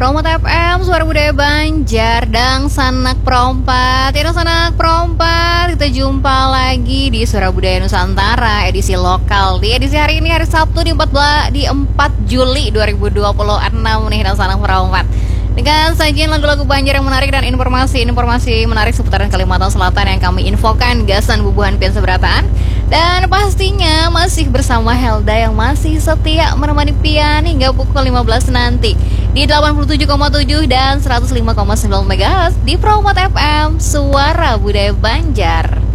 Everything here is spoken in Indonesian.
Promo FM, Suara Budaya Banjar, dan Sanak Perompat. Ya, Sanak Perompat, kita jumpa lagi di Suara Budaya Nusantara, edisi lokal. Di edisi hari ini, hari Sabtu di 4 Juli 2026 nih, dan Sanak Perompat. Dengan sajian lagu-lagu Banjar yang menarik dan informasi menarik seputaran Kalimantan Selatan yang kami infokan, gasan bubuhan pian seberataan. Dan pastinya masih bersama Helda yang masih setia menemani pian hingga pukul 15 nanti di 87,7 dan 105,9 MHz di Promot FM, Suara Budaya Banjar.